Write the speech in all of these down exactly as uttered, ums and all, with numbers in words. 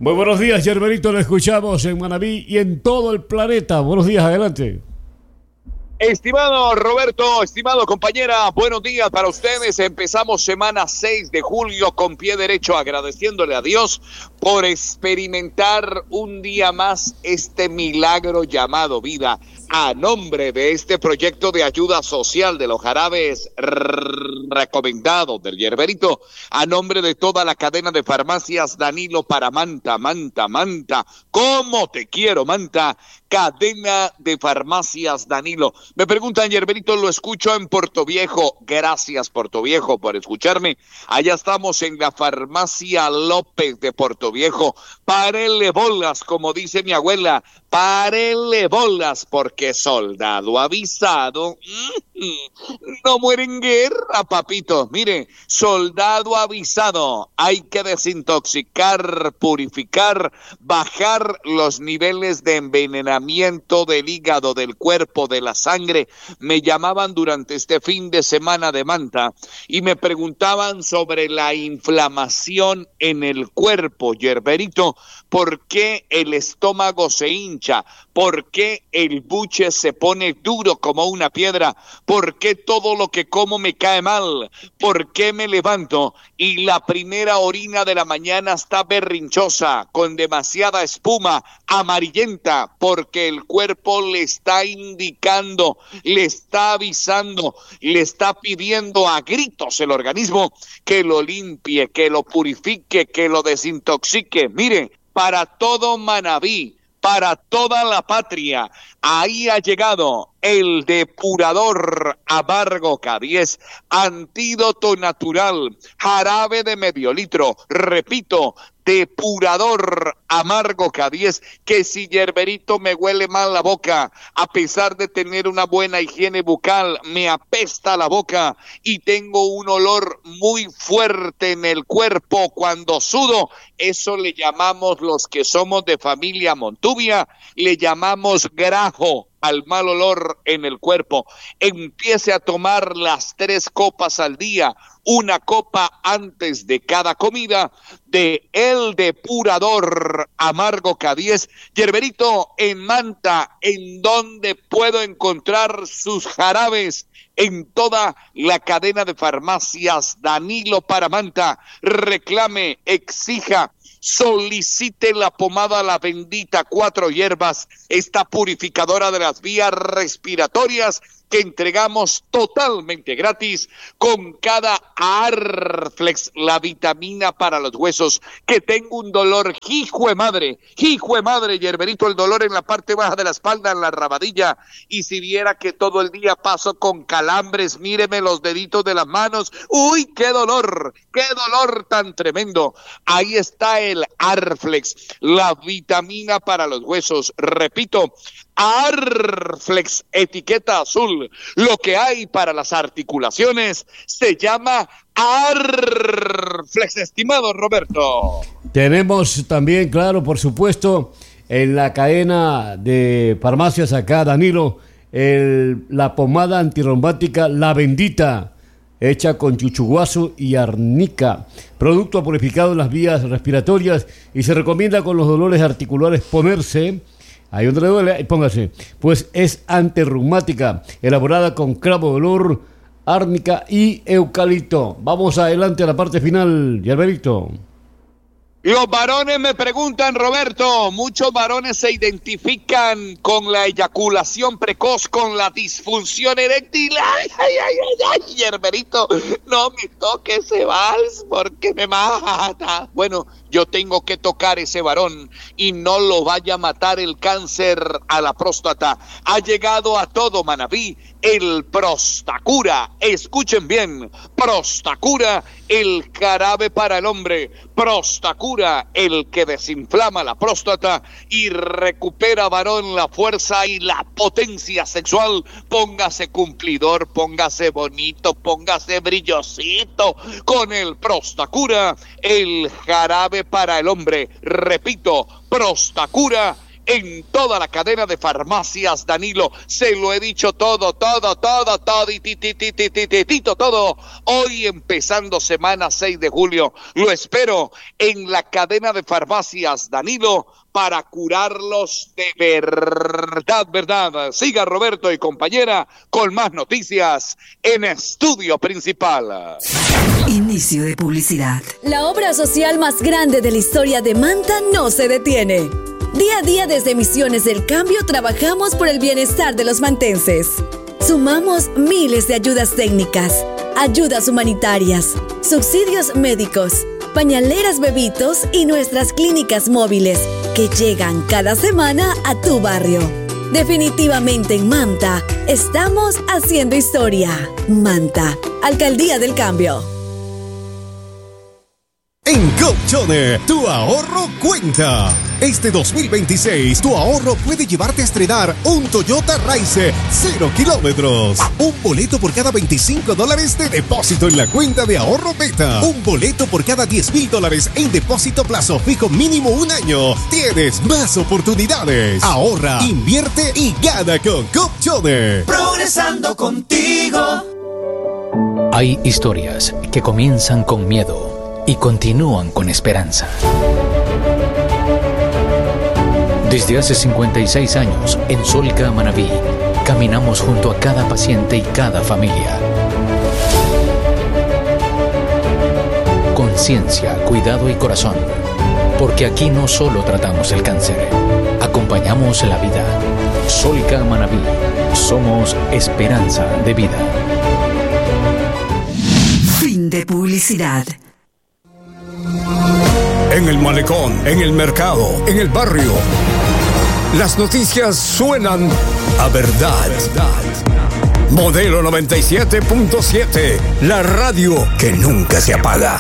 Muy buenos días, Yerberito, lo escuchamos en Manabí y en todo el planeta. Buenos días, adelante. Estimado Roberto, estimado compañera, buenos días para ustedes. Empezamos semana seis de julio con pie derecho, agradeciéndole a Dios por experimentar un día más este milagro llamado vida. A nombre de este proyecto de ayuda social de los jarabes recomendados del Yerberito, a nombre de toda la cadena de farmacias Danilo para Manta, Manta, Manta, ¿cómo te quiero, Manta? Cadena de farmacias Danilo. Me preguntan, Yerberito, lo escucho en Portoviejo. Gracias, Portoviejo, por escucharme. Allá estamos en la farmacia López de Portoviejo. Párenle bolas, como dice mi abuela. Párenle bolas, porque soldado avisado no muere en guerra, papito. Mire, soldado avisado. Hay que desintoxicar, purificar, bajar los niveles de envenenamiento del hígado, del cuerpo, de la sangre. Me llamaban durante este fin de semana de Manta y me preguntaban sobre la inflamación en el cuerpo, Yerberito. ¿Por qué el estómago se hincha? ¿Por qué el buche se pone duro como una piedra? ¿Por qué todo lo que como me cae mal? ¿Por qué me levanto y la primera orina de la mañana está berrinchosa, con demasiada espuma, amarillenta? Porque el cuerpo le está indicando, le está avisando, le está pidiendo a gritos el organismo que lo limpie, que lo purifique, que lo desintoxique. Mire, para todo Manabí, para toda la patria, ahí ha llegado el depurador Amargo K diez, antídoto natural, jarabe de medio litro, repito, depurador Amargo K diez, que si Yerberito me huele mal la boca, a pesar de tener una buena higiene bucal, me apesta la boca y tengo un olor muy fuerte en el cuerpo cuando sudo, eso le llamamos, los que somos de familia Montubia, le llamamos grajo al mal olor en el cuerpo. Empiece a tomar las tres copas al día, una copa antes de cada comida, de el depurador Amargo K diez. Yerberito, en Manta, ¿en dónde puedo encontrar sus jarabes? En toda la cadena de farmacias Danilo para Manta. Reclame, exija, solicite la pomada La Bendita Cuatro Hierbas, esta purificadora de las vías respiratorias que entregamos totalmente gratis con cada Arflex, la vitamina para los huesos. Que tengo un dolor, hijo de madre, hijo de madre, Yerberito, el dolor en la parte baja de la espalda, en la rabadilla, y si viera que todo el día paso con calambres, míreme los deditos de las manos, uy, qué dolor, qué dolor tan tremendo. Ahí está el Arflex, la vitamina para los huesos, repito, Arflex, etiqueta azul. Lo que hay para las articulaciones se llama Arflex, estimado Roberto. Tenemos también, claro, por supuesto, en la cadena de farmacias acá, Danilo, el, la pomada antirrombática La Bendita, hecha con chuchuguazo y arnica, producto purificado en las vías respiratorias, y se recomienda con los dolores articulares ponerse. Ahí donde le duele, póngase. Pues es antirreumática, elaborada con clavo de olor, árnica y eucalipto. Vamos adelante a la parte final, Yerberito. Los varones me preguntan, Roberto, muchos varones se identifican con la eyaculación precoz, con la disfunción eréctil. Ay, ay, ay, ay, ay, Yerberito, no me toque ese vals porque me mata. Bueno, yo tengo que tocar ese varón y no lo vaya a matar el cáncer a la próstata. Ha llegado a todo Manabí el Prostacura. Escuchen bien, Prostacura, el jarabe para el hombre. Prostacura, el que desinflama la próstata y recupera, varón, la fuerza y la potencia sexual. Póngase cumplidor, póngase bonito, póngase brillosito con el Prostacura, el jarabe para el hombre. Repito, Prostacura, en toda la cadena de farmacias Danilo. Se lo he dicho todo, todo, todo, todo, y tito, todo. Hoy empezando semana seis de julio, lo espero en la cadena de farmacias Danilo para curarlos de verdad, verdad. Siga Roberto y compañera con más noticias en Estudio Principal. Inicio de publicidad. La obra social más grande de la historia de Manta no se detiene. Día a día desde Misiones del Cambio trabajamos por el bienestar de los mantenses. Sumamos miles de ayudas técnicas, ayudas humanitarias, subsidios médicos, pañaleras bebitos y nuestras clínicas móviles que llegan cada semana a tu barrio. Definitivamente en Manta estamos haciendo historia. Manta, Alcaldía del Cambio. En Colchone, tu ahorro cuenta. Este dos mil veintiséis, tu ahorro puede llevarte a estrenar un Toyota Rise cero kilómetros. Un boleto por cada veinticinco dólares de depósito en la cuenta de ahorro Beta. Un boleto por cada diez mil dólares en depósito plazo fijo mínimo un año. Tienes más oportunidades. Ahorra, invierte y gana con Colchone. Progresando contigo. Hay historias que comienzan con miedo y continúan con esperanza. Desde hace cincuenta y seis años, en Solca Manabí, caminamos junto a cada paciente y cada familia. Conciencia, cuidado y corazón. Porque aquí no solo tratamos el cáncer, acompañamos la vida. Solca Manabí, somos esperanza de vida. Fin de publicidad. En el malecón, en el mercado, en el barrio. Las noticias suenan a verdad. Modelo noventa y siete punto siete, la radio que nunca se apaga.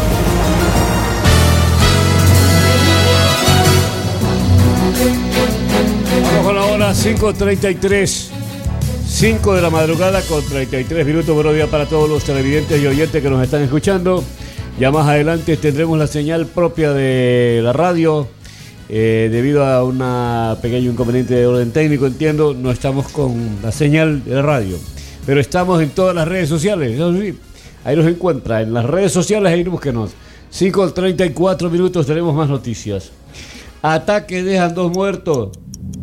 Vamos con la hora cinco treinta y tres. cinco de la madrugada con treinta y tres minutos. Buenos días para todos los televidentes y oyentes que nos están escuchando. Ya más adelante tendremos la señal propia de la radio. Eh, debido a un pequeño inconveniente de orden técnico, entiendo, no estamos con la señal de la radio. Pero estamos en todas las redes sociales. Eso sí, ahí nos encuentra. En las redes sociales, ahí búsquenos. cinco treinta y cuatro minutos, tenemos más noticias. Ataques dejan dos muertos.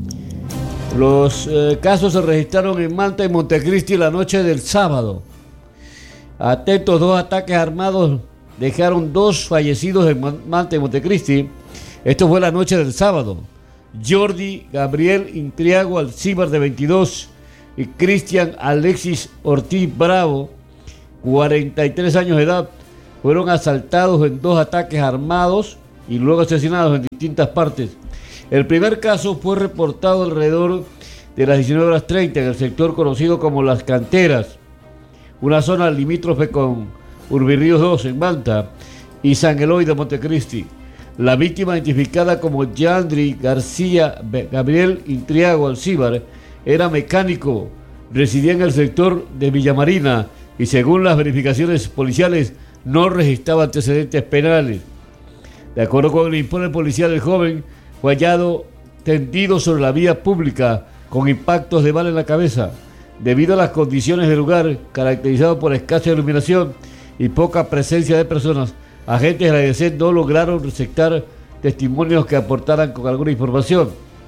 Los eh, casos se registraron en Manta y Montecristi la noche del sábado. Atentos, dos ataques armados dejaron dos fallecidos en Manta y Montecristi. Esto fue la noche del sábado. Jordi Gabriel Intriago Alcíbar, de veintidós, y Cristian Alexis Ortiz Bravo, cuarenta y tres años de edad, fueron asaltados en dos ataques armados y luego asesinados en distintas partes. El primer caso fue reportado alrededor de las diecinueve horas treinta en el sector conocido como Las Canteras, una zona limítrofe con Urbirríos dos en Manta y San Eloy de Montecristi. La víctima, identificada como Yandri García Gabriel Intriago Alcíbar, era mecánico, residía en el sector de Villamarina y, según las verificaciones policiales, no registraba antecedentes penales. De acuerdo con el informe policial, el joven fue hallado tendido sobre la vía pública con impactos de bala en la cabeza. Debido a las condiciones del lugar, caracterizado por escasa iluminación y poca presencia de personas, agentes de la D G C no lograron receptar testimonios que aportaran con alguna información.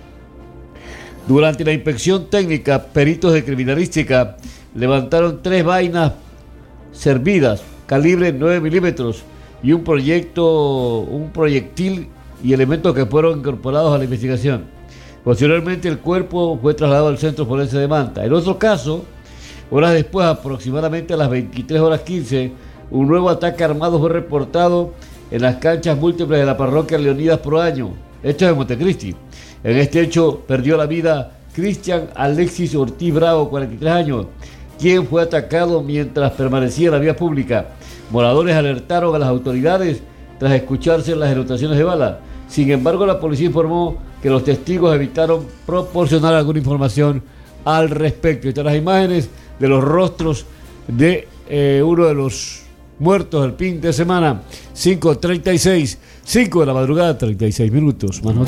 Durante la inspección técnica, peritos de criminalística levantaron tres vainas servidas, calibre nueve milímetros, y un proyecto, un proyectil y elementos que fueron incorporados a la investigación. Posteriormente, el cuerpo fue trasladado al Centro Forense de Manta. En otro caso, horas después, aproximadamente a las veintitrés horas quince, un nuevo ataque armado fue reportado en las canchas múltiples de la parroquia Leonidas Proaño, esto es en Montecristi. En este hecho perdió la vida Cristian Alexis Ortiz Bravo, cuarenta y tres años, quien fue atacado mientras permanecía en la vía pública. Moradores alertaron a las autoridades tras escucharse las detonaciones de bala. Sin embargo, la policía informó que los testigos evitaron proporcionar alguna información al respecto. Estas son las imágenes de los rostros de eh, uno de los muertos del fin de semana. Cinco treinta y seis, cinco de la madrugada, treinta y seis minutos. Más noticias.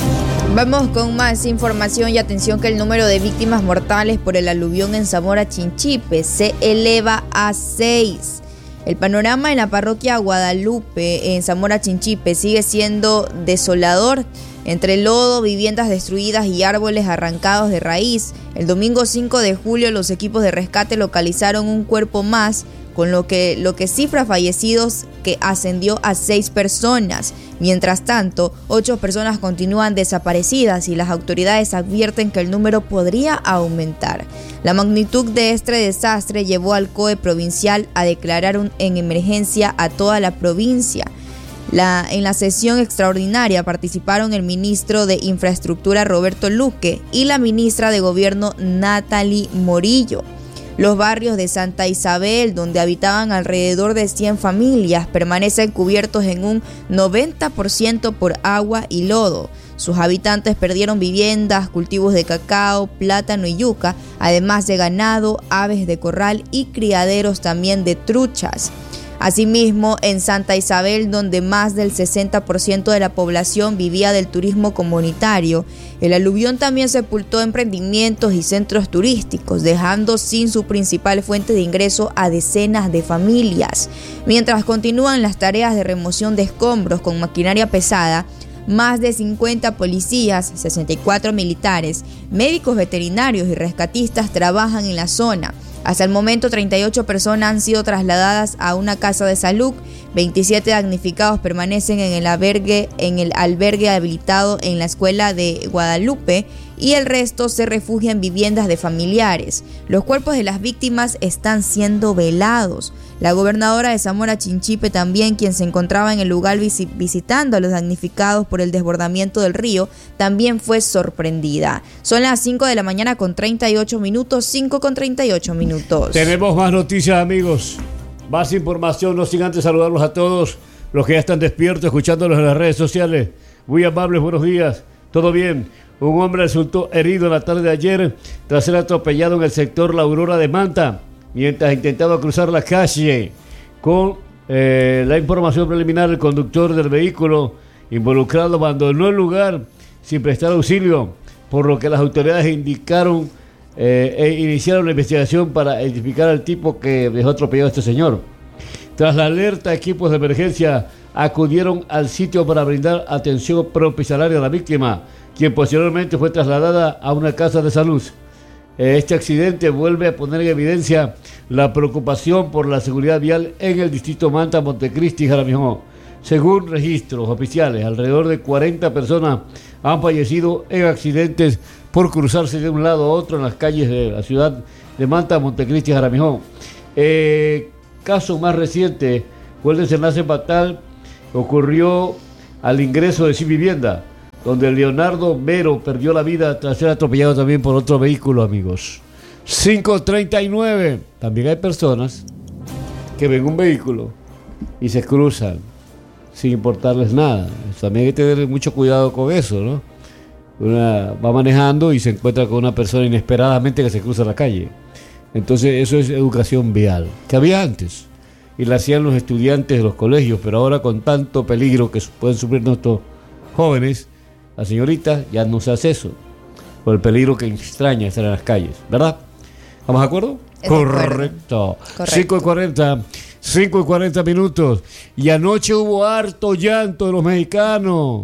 Vamos con más información y atención que el número de víctimas mortales por el aluvión en Zamora Chinchipe se eleva a seis. El panorama en la parroquia Guadalupe en Zamora Chinchipe sigue siendo desolador. Entre lodo, viviendas destruidas y árboles arrancados de raíz, el domingo cinco de julio los equipos de rescate localizaron un cuerpo más, con lo que, lo que cifra fallecidos que ascendió a seis personas. Mientras tanto, ocho personas continúan desaparecidas y las autoridades advierten que el número podría aumentar. La magnitud de este desastre llevó al C O E provincial a declarar un, en emergencia a toda la provincia. La, en la sesión extraordinaria participaron el ministro de Infraestructura Roberto Luque y la ministra de Gobierno Natalie Morillo. Los barrios de Santa Isabel, donde habitaban alrededor de cien familias, permanecen cubiertos en un noventa por ciento por agua y lodo. Sus habitantes perdieron viviendas, cultivos de cacao, plátano y yuca, además de ganado, aves de corral y criaderos también de truchas. Asimismo, en Santa Isabel, donde más del sesenta por ciento de la población vivía del turismo comunitario, el aluvión también sepultó emprendimientos y centros turísticos, dejando sin su principal fuente de ingreso a decenas de familias. Mientras continúan las tareas de remoción de escombros con maquinaria pesada, más de cincuenta policías, sesenta y cuatro militares, médicos veterinarios y rescatistas trabajan en la zona. Hasta el momento, treinta y ocho personas han sido trasladadas a una casa de salud, veintisiete damnificados permanecen en el albergue, en el albergue habilitado en la escuela de Guadalupe y el resto se refugia en viviendas de familiares. Los cuerpos de las víctimas están siendo velados. La gobernadora de Zamora Chinchipe también, quien se encontraba en el lugar visitando a los damnificados por el desbordamiento del río, también fue sorprendida. Son las cinco de la mañana con treinta y ocho minutos, cinco con treinta y ocho minutos. Tenemos más noticias, amigos. Más información, no sin antes saludarlos a todos los que ya están despiertos, escuchándolos en las redes sociales. Muy amables, buenos días. ¿Todo bien? Un hombre resultó herido en la tarde de ayer tras ser atropellado en el sector La Aurora de Manta, mientras intentaba cruzar la calle. Con eh, la información preliminar, el conductor del vehículo involucrado abandonó el lugar sin prestar auxilio, por lo que las autoridades indicaron eh, e iniciaron la investigación para identificar al tipo que dejó atropellado a este señor. Tras la alerta, equipos de emergencia acudieron al sitio para brindar atención hospitalaria a la víctima, quien posteriormente fue trasladada a una casa de salud. Este accidente vuelve a poner en evidencia la preocupación por la seguridad vial en el distrito Manta, Montecristi y Jaramillo. Según registros oficiales, alrededor de cuarenta personas han fallecido en accidentes por cruzarse de un lado a otro en las calles de la ciudad de Manta, Montecristi y Jaramillo. Eh, caso más reciente fue el desenlace fatal que ocurrió al ingreso de Sin Vivienda, donde Leonardo Vero perdió la vida tras ser atropellado también por otro vehículo, amigos. cinco treinta y nueve. También hay personas que ven un vehículo y se cruzan sin importarles nada. También hay que tener mucho cuidado con eso, ¿no? Una va manejando y se encuentra con una persona inesperadamente que se cruza la calle. Entonces eso es educación vial, que había antes, y la hacían los estudiantes de los colegios, pero ahora con tanto peligro que pueden sufrir nuestros jóvenes, la señorita ya no se hace eso, por el peligro que extraña estar en las calles, ¿verdad? ¿Estamos de acuerdo? Correcto. Correcto. cinco y cuarenta, cinco y cuarenta minutos. Y anoche hubo harto llanto de los mexicanos.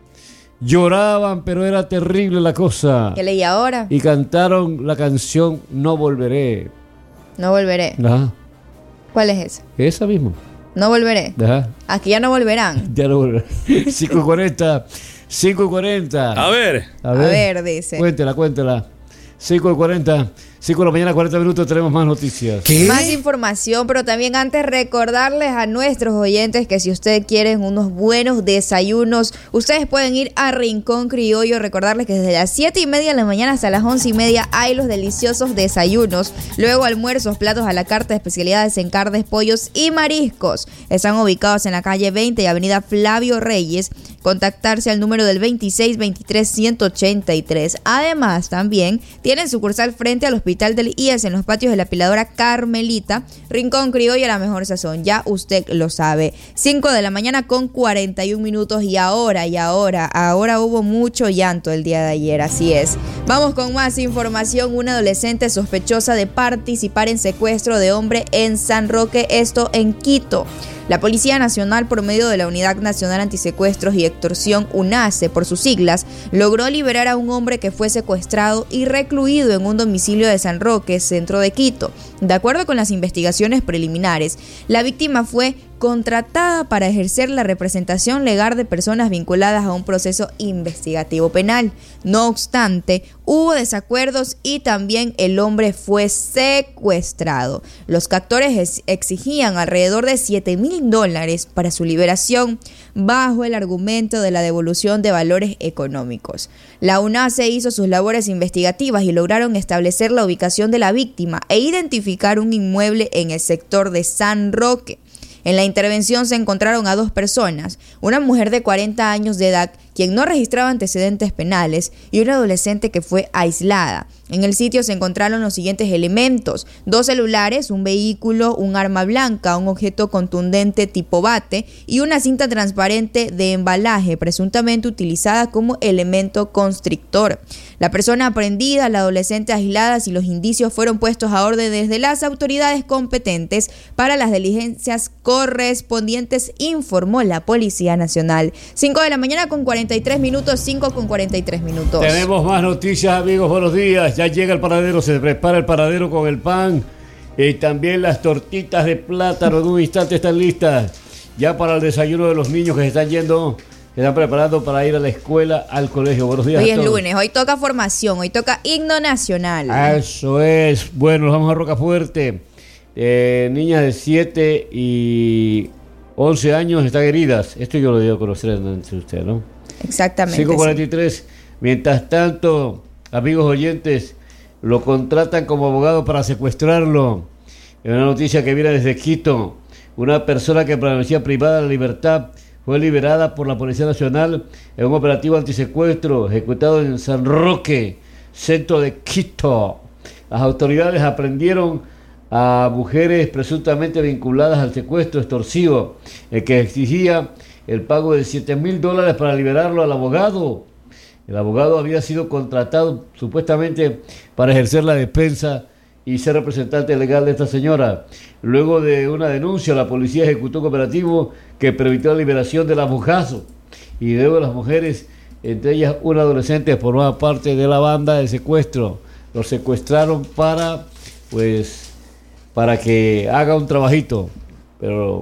Lloraban, pero era terrible la cosa. ¿Qué leí ahora? Y cantaron la canción No Volveré. No volveré. Ajá. ¿Cuál es esa? Esa misma. No volveré. Ajá. Aquí ya no volverán. Ya no volverán. cinco y cuarenta. cinco y cuarenta. A ver. A ver, A ver dice. Cuéntela, cuéntela. cinco y cuarenta. cinco de la mañana, cuarenta minutos, tenemos más noticias. ¿Qué? Más información, pero también antes recordarles a nuestros oyentes que si ustedes quieren unos buenos desayunos, ustedes pueden ir a Rincón Criollo. Recordarles que desde las siete y media de la mañana hasta las once y media hay los deliciosos desayunos. Luego almuerzos, platos a la carta, especialidades en carnes, pollos y mariscos. Están ubicados en la calle veinte y avenida Flavio Reyes, contactarse al número del veintiséis veintitrés ciento ochenta y tres. Además, también tienen sucursal frente al Hospital del I E S en los patios de la Piladora Carmelita, Rincón Criolla, la mejor sazón, ya usted lo sabe. cinco de la mañana con cuarenta y un minutos y ahora, y ahora, ahora hubo mucho llanto el día de ayer, así es. Vamos con más información. Una adolescente sospechosa de participar en secuestro de hombre en San Roque, esto en Quito. La Policía Nacional, por medio de la Unidad Nacional Antisecuestros y Extorsión, UNACE por sus siglas, logró liberar a un hombre que fue secuestrado y recluido en un domicilio de San Roque, centro de Quito. De acuerdo con las investigaciones preliminares, la víctima fue contratada para ejercer la representación legal de personas vinculadas a un proceso investigativo penal. No obstante, hubo desacuerdos y también el hombre fue secuestrado. Los captores exigían alrededor de siete mil dólares para su liberación, bajo el argumento de la devolución de valores económicos. La UNACE hizo sus labores investigativas y lograron establecer la ubicación de la víctima e identificar un inmueble en el sector de San Roque. En la intervención se encontraron a dos personas, una mujer de cuarenta años de edad, quien no registraba antecedentes penales, y una adolescente que fue aislada. En el sitio se encontraron los siguientes elementos: dos celulares, un vehículo, un arma blanca, un objeto contundente tipo bate y una cinta transparente de embalaje, presuntamente utilizada como elemento constrictor. La persona aprehendida, la adolescente aislada y los indicios fueron puestos a órdenes de las autoridades competentes para las diligencias correspondientes, informó la Policía Nacional. cinco de la mañana con cuarenta y tres minutos, cinco con cuarenta y tres minutos. Tenemos más noticias, amigos, buenos días. Ya llega el paradero, se prepara el paradero con el pan y también las tortitas de plátano. En un instante están listas ya para el desayuno de los niños que se están yendo, se están preparando para ir a la escuela, al colegio. Buenos días. Hoy a es todos. lunes, hoy toca formación, hoy toca himno nacional. Eso es. Bueno, nos vamos a Rocafuerte. Eh, niñas de siete y once años están heridas. Esto yo lo digo a conocer entre ustedes, ¿no? Exactamente. cinco cuarenta y tres. Sí. Mientras tanto, amigos oyentes, lo contratan como abogado para secuestrarlo. En una noticia que viene desde Quito, una persona que permanecía privada de la libertad fue liberada por la Policía Nacional en un operativo antisecuestro ejecutado en San Roque, centro de Quito. Las autoridades aprendieron a mujeres presuntamente vinculadas al secuestro extorsivo, el que exigía el pago de siete mil dólares para liberarlo al abogado. El abogado había sido contratado supuestamente para ejercer la defensa y ser representante legal de esta señora. Luego de una denuncia, la policía ejecutó un operativo que permitió la liberación del abogado. Y luego las mujeres, entre ellas una adolescente, formaba parte de la banda de secuestro. Los secuestraron para, pues, para que haga un trabajito, pero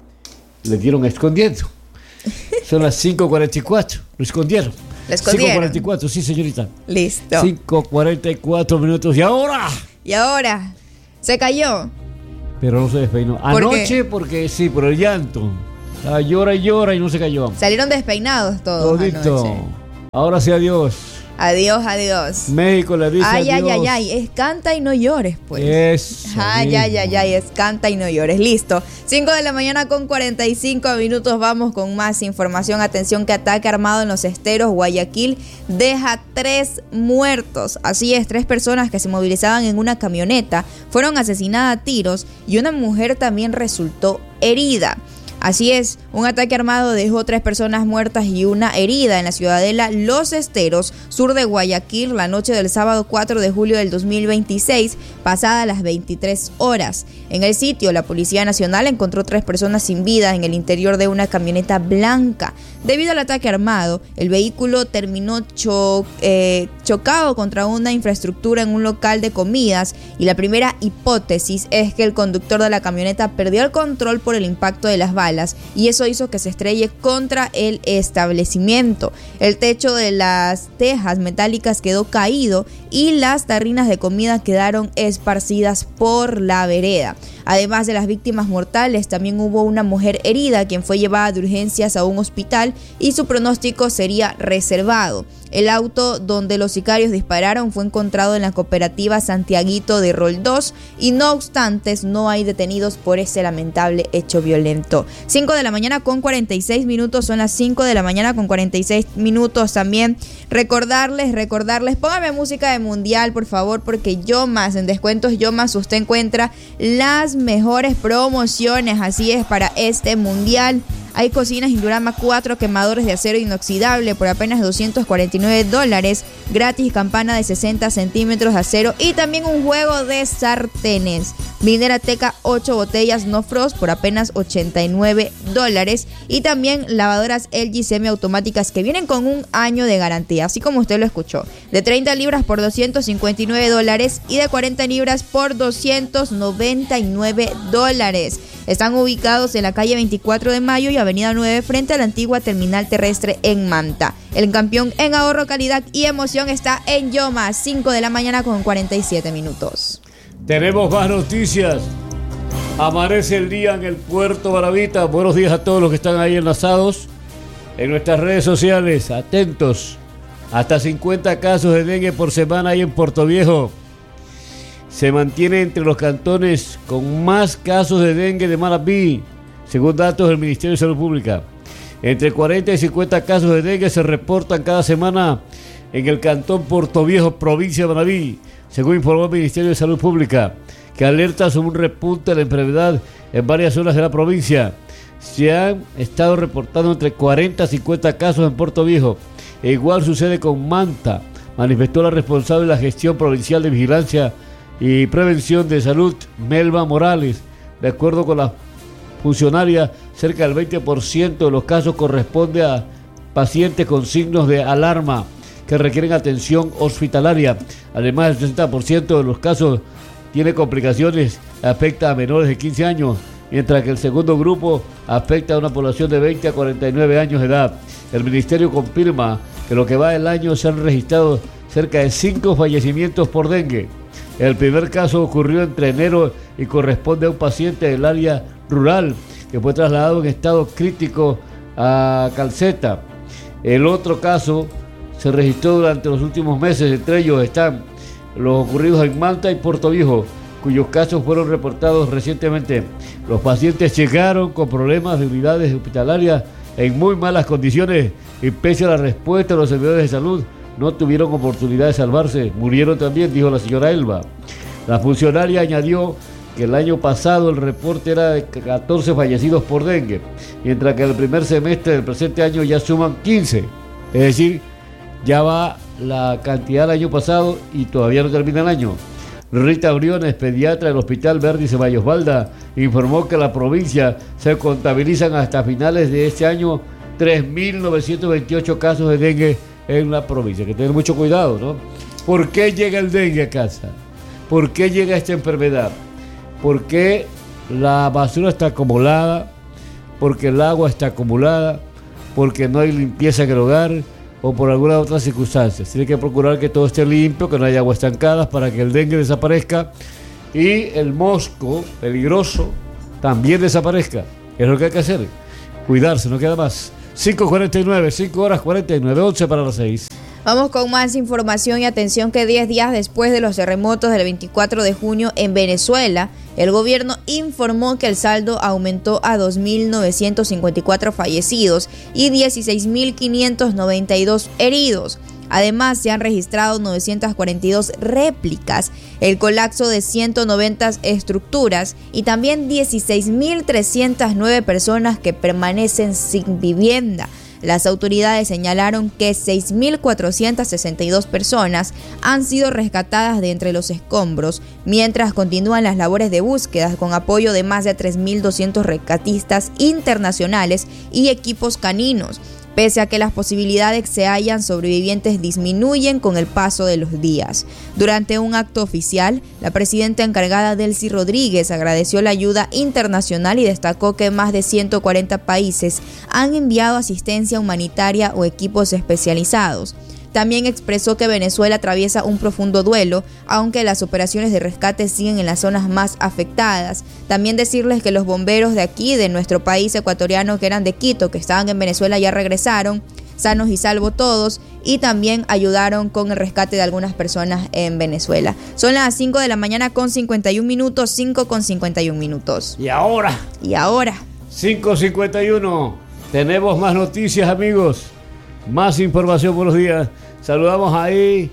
le dieron escondiendo. Son las cinco cuarenta y cuatro, lo escondieron. ¿Lo escondieron? cinco cuarenta y cuatro, sí, señorita. Listo. cinco cuarenta y cuatro minutos, y ahora... Y ahora, se cayó. Pero no se despeinó. ¿Por Anoche, qué? porque sí, por el llanto. Ah, llora y llora y no se cayó. Salieron despeinados todos Todito. anoche. Ahora sí, adiós. Adiós, adiós. México le dice Ay, adiós. ay, ay, ay, es canta y no llores, pues. Eso Ay, mismo. ay, ay, ay, es canta y no llores. Listo. cinco de la mañana con cuarenta y cinco minutos. Vamos con más información. Atención, que ataque armado en Los Esteros, Guayaquil, deja tres muertos. Así es, tres personas que se movilizaban en una camioneta fueron asesinadas a tiros y una mujer también resultó herida. Así es, un ataque armado dejó tres personas muertas y una herida en la ciudadela Los Esteros, sur de Guayaquil, la noche del sábado cuatro de julio del dos mil veintiséis, pasadas las veintitrés horas. En el sitio, la Policía Nacional encontró tres personas sin vida en el interior de una camioneta blanca. Debido al ataque armado, el vehículo terminó cho- eh, chocado contra una infraestructura en un local de comidas y la primera hipótesis es que el conductor de la camioneta perdió el control por el impacto de las balas y eso hizo que se estrelle contra el establecimiento. El techo de las tejas metálicas quedó caído y las tarrinas de comida quedaron esparcidas por la vereda. Además de las víctimas mortales, también hubo una mujer herida quien fue llevada de urgencias a un hospital y su pronóstico sería reservado. El auto donde los sicarios dispararon fue encontrado en la cooperativa Santiaguito de Roldós y no obstante no hay detenidos por ese lamentable hecho violento. cinco de la mañana con cuarenta y seis minutos, son las cinco de la mañana con cuarenta y seis minutos. También recordarles, recordarles, póngame música de mundial por favor, porque Yo Más, en descuentos Yo Más usted encuentra las mejores promociones, así es, para este mundial. Hay cocinas Indurama cuatro quemadores de acero inoxidable por apenas doscientos cuarenta y nueve dólares, gratis campana de sesenta centímetros de acero y también un juego de sartenes. Minerateca ocho botellas No Frost por apenas ochenta y nueve dólares y también lavadoras L G semiautomáticas que vienen con un año de garantía, así como usted lo escuchó, de treinta libras por doscientos cincuenta y nueve dólares y de cuarenta libras por doscientos noventa y nueve dólares. Están ubicados en la calle veinticuatro de mayo y avenida nueve frente a la antigua terminal terrestre en Manta. El campeón en ahorro, calidad y emoción está en Yo Más, cinco de la mañana con cuarenta y siete minutos. Tenemos más noticias. Amanece el día en el Puerto Maravita. Buenos días a todos los que están ahí enlazados en nuestras redes sociales. Atentos. Hasta cincuenta casos de dengue por semana ahí en Puerto Viejo. Se mantiene entre los cantones con más casos de dengue de Manabí, según datos del Ministerio de Salud Pública. Entre cuarenta y cincuenta casos de dengue se reportan cada semana en el cantón Puerto Viejo, provincia de Manabí, según informó el Ministerio de Salud Pública, que alerta sobre un repunte de la enfermedad en varias zonas de la provincia. Se han estado reportando entre cuarenta y cincuenta casos en Puerto Viejo. E igual sucede con Manta, manifestó la responsable de la gestión provincial de vigilancia y prevención de salud, Melba Morales. De acuerdo con la funcionaria, cerca del veinte por ciento de los casos corresponde a pacientes con signos de alarma que requieren atención hospitalaria. Además, el sesenta por ciento de los casos tiene complicaciones, afecta a menores de quince años, mientras que el segundo grupo afecta a una población de veinte a cuarenta y nueve años de edad. El ministerio confirma que lo que va del año se han registrado cerca de cinco fallecimientos por dengue. El primer caso ocurrió entre enero y corresponde a un paciente del área rural que fue trasladado en estado crítico a Calceta. El otro caso se registró durante los últimos meses, entre ellos están los ocurridos en Manta y Puerto Viejo, cuyos casos fueron reportados recientemente. Los pacientes llegaron con problemas de unidades hospitalarias en muy malas condiciones y pese a la respuesta de los servidores de salud, no tuvieron oportunidad de salvarse, murieron también, dijo la señora Elba. La funcionaria añadió que el año pasado el reporte era de catorce fallecidos por dengue, mientras que en el primer semestre del presente año ya suman quince. Es decir, ya va la cantidad del año pasado y todavía no termina el año. Rita Briones, pediatra del Hospital Verdi Ceballos Balda, informó que en la provincia se contabilizan hasta finales de este año tres mil novecientos veintiocho casos de dengue en la provincia. Hay que tener mucho cuidado, ¿no? ¿Por qué llega el dengue a casa? ¿Por qué llega esta enfermedad? ¿Por qué la basura está acumulada? ¿Porque el agua está acumulada? ¿Porque no hay limpieza en el hogar? ¿O por alguna otra circunstancia? Tiene que procurar que todo esté limpio, que no haya agua estancada para que el dengue desaparezca y el mosco peligroso también desaparezca. Es lo que hay que hacer. Cuidarse, no queda más. cinco cuarenta y nueve, cinco horas cuarenta y nueve, once para las seis. Vamos con más información y atención que diez días después de los terremotos del veinticuatro de junio en Venezuela, el gobierno informó que el saldo aumentó a dos mil novecientos cincuenta y cuatro fallecidos y dieciséis mil quinientos noventa y dos heridos. Además, se han registrado novecientas cuarenta y dos réplicas, el colapso de ciento noventa estructuras y también dieciséis mil trescientas nueve personas que permanecen sin vivienda. Las autoridades señalaron que seis mil cuatrocientas sesenta y dos personas han sido rescatadas de entre los escombros, mientras continúan las labores de búsqueda con apoyo de más de tres mil doscientos rescatistas internacionales y equipos caninos. Pese a que las posibilidades que se hallan sobrevivientes disminuyen con el paso de los días. Durante un acto oficial, la presidenta encargada Delcy Rodríguez agradeció la ayuda internacional y destacó que más de ciento cuarenta países han enviado asistencia humanitaria o equipos especializados. También expresó que Venezuela atraviesa un profundo duelo, aunque las operaciones de rescate siguen en las zonas más afectadas. También decirles que los bomberos de aquí, de nuestro país ecuatoriano, que eran de Quito, que estaban en Venezuela, ya regresaron, sanos y salvos todos, y también ayudaron con el rescate de algunas personas en Venezuela. Son las cinco de la mañana con cincuenta y un minutos, cinco con cincuenta y un minutos. Y ahora. Y ahora. cinco cincuenta y uno. Tenemos más noticias, amigos. Más información. Buenos días. Saludamos ahí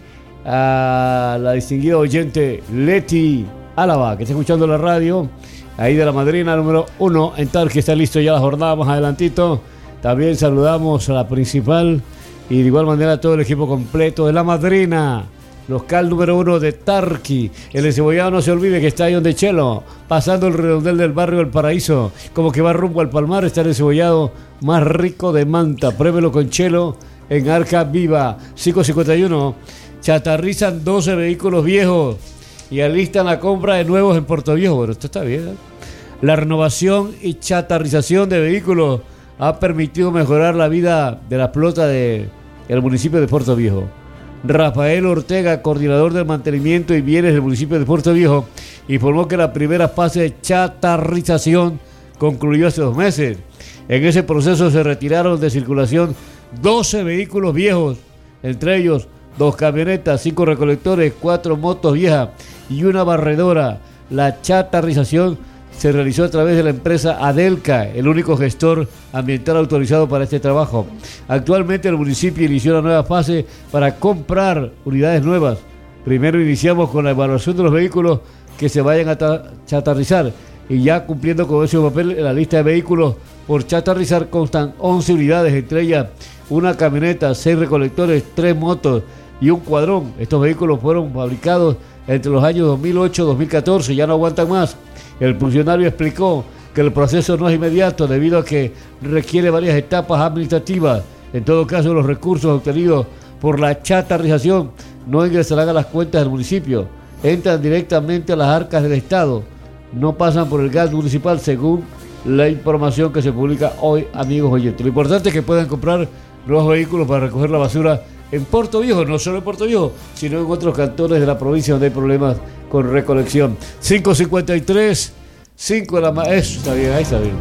a la distinguida oyente Leti Álava, que está escuchando la radio. Ahí de la madrina número uno en Tarqui. Está listo ya la jornada más adelantito. También saludamos a la principal y de igual manera a todo el equipo completo de la madrina local número uno de Tarqui. El encebollado, no se olvide que está ahí donde Chelo, pasando el redondel del barrio El Paraíso, como que va rumbo al Palmar. Está el encebollado más rico de Manta. Pruébelo con Chelo en Arca Viva. Cinco cincuenta y uno. Chatarrizan doce vehículos viejos y alistan la compra de nuevos en Puerto Viejo. Bueno, esto está bien, ¿eh? La renovación y chatarrización de vehículos ha permitido mejorar la vida de la flota del municipio de Puerto Viejo. Rafael Ortega, coordinador del mantenimiento y bienes del municipio de Puerto Viejo, informó que la primera fase de chatarrización concluyó hace dos meses. En ese proceso se retiraron de circulación doce vehículos viejos, entre ellos dos camionetas, cinco recolectores, cuatro motos viejas y una barredora. La chatarrización se realizó a través de la empresa Adelca, el único gestor ambiental autorizado para este trabajo. Actualmente el municipio inició una nueva fase para comprar unidades nuevas. Primero iniciamos con la evaluación de los vehículos que se vayan a chatarrizar y ya cumpliendo con ese papel en la lista de vehículos por chatarrizar constan once unidades, entre ellas una camioneta, seis recolectores, tres motos y un cuadrón. Estos vehículos fueron fabricados entre los años dos mil ocho y dos mil catorce, ya no aguantan más. El funcionario explicó que el proceso no es inmediato debido a que requiere varias etapas administrativas. En todo caso, los recursos obtenidos por la chatarrización no ingresarán a las cuentas del municipio, entran directamente a las arcas del Estado, no pasan por el gas municipal, según la información que se publica hoy, amigos oyentes. Lo importante es que puedan comprar nuevos vehículos para recoger la basura en Puerto Viejo, no solo en Puerto Viejo, sino en otros cantones de la provincia donde hay problemas con recolección. cinco cincuenta y tres, cinco de la mañana, eso está bien, ahí está bien.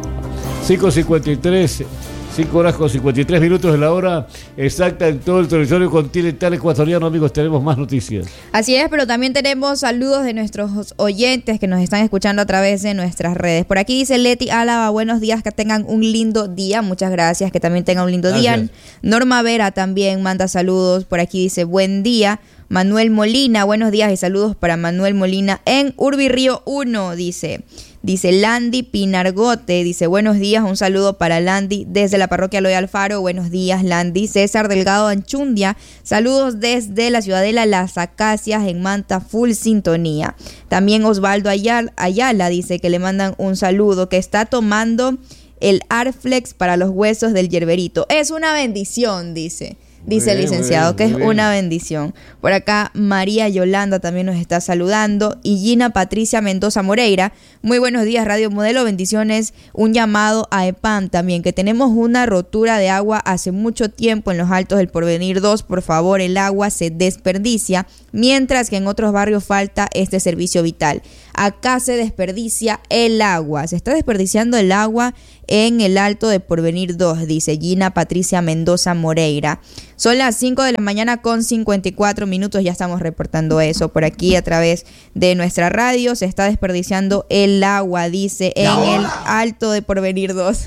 cinco cincuenta y tres, cinco horas con cincuenta y tres minutos de la hora exacta en todo el territorio continental ecuatoriano. Amigos, tenemos más noticias. Así es, pero también tenemos saludos de nuestros oyentes que nos están escuchando a través de nuestras redes. Por aquí dice Leti Álava, buenos días, que tengan un lindo día. Muchas gracias, que también tengan un lindo gracias. día. Norma Vera también manda saludos. Por aquí dice, buen día. Manuel Molina, buenos días y saludos para Manuel Molina en Urbirrío uno, dice. Dice Landy Pinargote, dice buenos días, un saludo para Landy desde la parroquia Loy Alfaro, buenos días Landy. César Delgado Anchundia, saludos desde la ciudadela Las Acacias en Manta, full sintonía. También Osvaldo Ayala, Ayala dice que le mandan un saludo, que está tomando el Arflex para los huesos del yerberito. Es una bendición, dice. Dice el licenciado, que es una bendición. Por acá María Yolanda también nos está saludando. Y Gina Patricia Mendoza Moreira, muy buenos días Radio Modelo, bendiciones. Un llamado a EPAM también, que tenemos una rotura de agua hace mucho tiempo en los Altos del Porvenir dos. Por favor, el agua se desperdicia, mientras que en otros barrios falta este servicio vital. Acá se desperdicia el agua, se está desperdiciando el agua en el Alto de Porvenir dos, dice Gina Patricia Mendoza Moreira. Son las cinco de la mañana con cincuenta y cuatro minutos, ya estamos reportando eso por aquí a través de nuestra radio. Se está desperdiciando el agua, dice, en el Alto de Porvenir dos.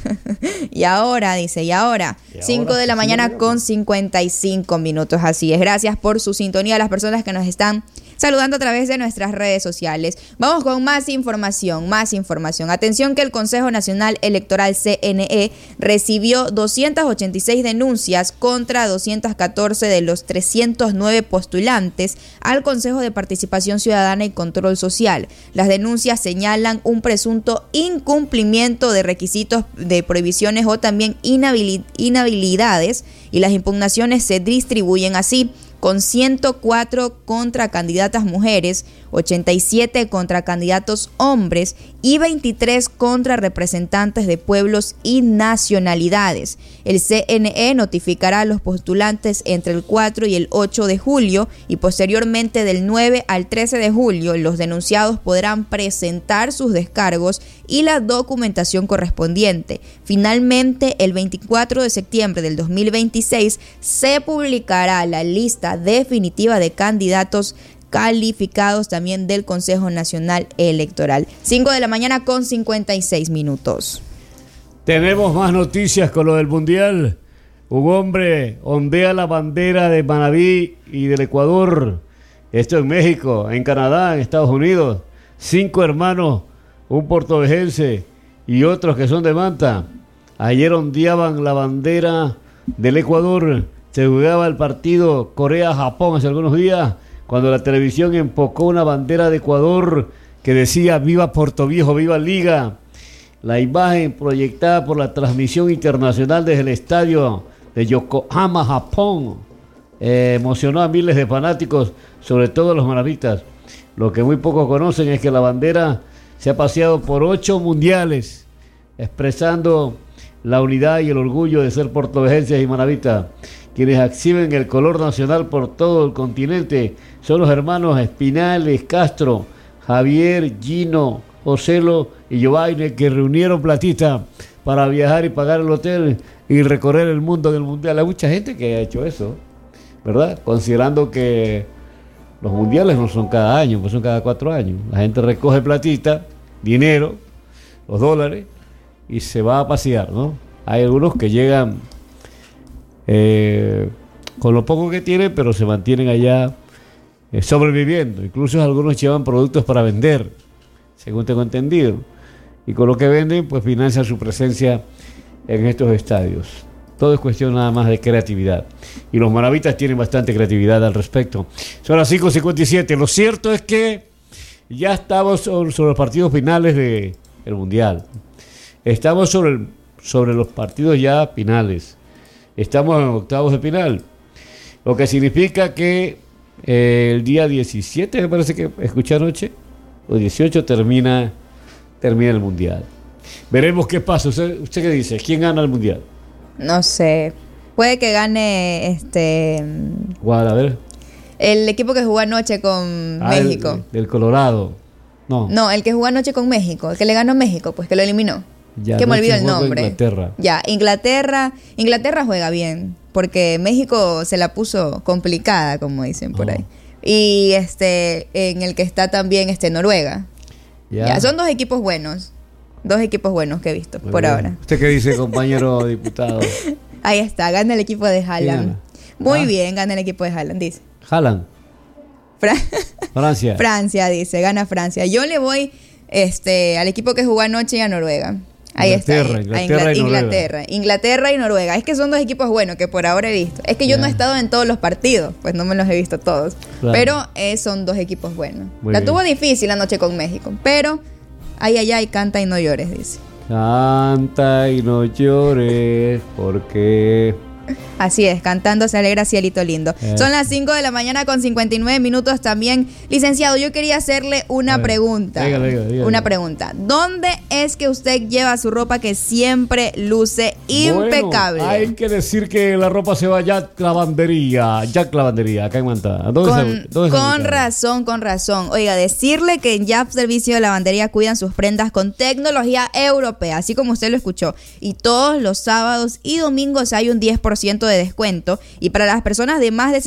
y ahora, dice, y ahora, cinco de la mañana con cincuenta y cinco minutos, así es. Gracias por su sintonía a las personas que nos están saludando a través de nuestras redes sociales. Vamos con más información, más información. Atención que el Consejo Nacional Electoral C N E recibió doscientas ochenta y seis denuncias contra doscientas catorce de los trescientos nueve postulantes al Consejo de Participación Ciudadana y Control Social. Las denuncias señalan un presunto incumplimiento de requisitos de prohibiciones o también inhabilidades, y las impugnaciones se distribuyen así: con ciento cuatro contra candidatas mujeres, ochenta y siete contra candidatos hombres y veintitrés contra representantes de pueblos y nacionalidades. El C N E notificará a los postulantes entre el cuatro y el ocho de julio y posteriormente del nueve al trece de julio los denunciados podrán presentar sus descargos y la documentación correspondiente. Finalmente, el veinticuatro de septiembre del dos mil veintiséis se publicará la lista definitiva de candidatos calificados también del Consejo Nacional Electoral. cinco de la mañana con cincuenta y seis minutos. Tenemos más noticias con lo del Mundial. Un hombre ondea la bandera de Manabí y del Ecuador. Esto en México, en Canadá, en Estados Unidos. Cinco hermanos, un portovejense y otros que son de Manta. Ayer ondeaban la bandera del Ecuador. Se jugaba el partido Corea-Japón hace algunos días, cuando la televisión enfocó una bandera de Ecuador que decía viva Puerto Viejo, viva Liga. La imagen proyectada por la transmisión internacional desde el estadio de Yokohama, Japón, eh, emocionó a miles de fanáticos, sobre todo los manabitas. Lo que muy pocos conocen es que la bandera se ha paseado por ocho mundiales, expresando la unidad y el orgullo de ser portovejenses y manabitas. Quienes exhiben el color nacional por todo el continente son los hermanos Espinales, Castro, Javier, Gino, Joselo y Giovanni, que reunieron platita para viajar y pagar el hotel y recorrer el mundo del mundial. Hay mucha gente que ha hecho eso, ¿verdad? Considerando que los mundiales no son cada año, pues son cada cuatro años. La gente recoge platita, dinero, los dólares, y se va a pasear, ¿no? Hay algunos que llegan eh, con lo poco que tienen, pero se mantienen allá eh, sobreviviendo. Incluso algunos llevan productos para vender, según tengo entendido, y con lo que venden pues financian su presencia en estos estadios. Todo es cuestión nada más de creatividad, y los manabitas tienen bastante creatividad al respecto. Son las cinco cincuenta y siete. Lo cierto es que ya estamos sobre, sobre los partidos finales del Mundial. Estamos sobre, el, sobre los partidos ya finales. Estamos en octavos de final, lo que significa que eh, el día diecisiete, me parece que escuché anoche, o dieciocho termina, termina el Mundial. Veremos qué pasa. ¿Usted, usted qué dice? ¿Quién gana el Mundial? No sé. Puede que gane este. ¿Cuál? A ver. El equipo que jugó anoche con ah, México. El, del Colorado. No. No, el que jugó anoche con México, el que le ganó a México, pues que lo eliminó. Ya, que me olvido el nombre. Inglaterra. Ya, Inglaterra. Inglaterra juega bien, porque México se la puso complicada, como dicen por oh. ahí. Y este, en el que está también este Noruega. Ya. Ya, son dos equipos buenos. Dos equipos buenos que he visto Muy por bien. ahora. ¿Usted qué dice, compañero diputado? Ahí está, gana el equipo de Haaland. Muy ¿Ah? bien, gana el equipo de Haaland, dice. Haaland. Fra- Francia. Francia, dice, gana Francia. Yo le voy este, al equipo que jugó anoche y a Noruega. Ahí Inglaterra, está. Inglaterra, Inglaterra, y Inglaterra, Inglaterra y Noruega. Es que son dos equipos buenos que por ahora he visto. Es que yo yeah. no he estado en todos los partidos, pues no me los he visto todos. Claro. Pero eh, son dos equipos buenos. Muy La bien. tuvo difícil anoche con México, pero ay, ay, ay, canta y no llores, dice. Canta y no llores, porque... Así es, cantando se alegra cielito lindo. Eh. Son las cinco de la mañana con cincuenta y nueve minutos también. Licenciado, yo quería hacerle una pregunta. Dígale, dígale, dígale. Una pregunta. ¿Dónde es que usted lleva su ropa que siempre luce impecable? Bueno, hay que decir que la ropa se va a Jack Lavandería. Jack Lavandería, acá en Manta. ¿Dónde con se, dónde con se razón, con razón. Oiga, decirle que en Jack Servicio de Lavandería cuidan sus prendas con tecnología europea, así como usted lo escuchó. Y todos los sábados y domingos hay un diez por ciento de descuento, y para las personas de más de